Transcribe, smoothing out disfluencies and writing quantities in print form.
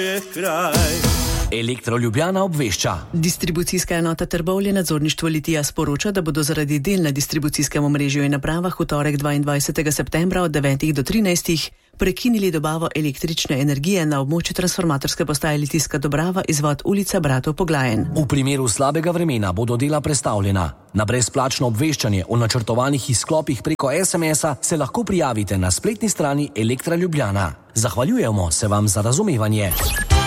Elektro Ljubljana obvešča. Distribucijska enota Trbovlje nadzorništvo Litija sporoča, da bodo zaradi del na distribucijskem omrežju in napravah v torek 22. septembra od 9 do 13 prekinili dobavo električne energije na območju transformatorske postaje Litijska Dobrava izvod ulica Bratov Poglajen. V primeru slabega vremena bodo dela prestavljena. Na brezplačno obveščanje o načrtovanih izklopih preko SMS-a se lahko prijavite na spletni strani Elektra Ljubljana. Zahvaljujemo se vam za razumevanje.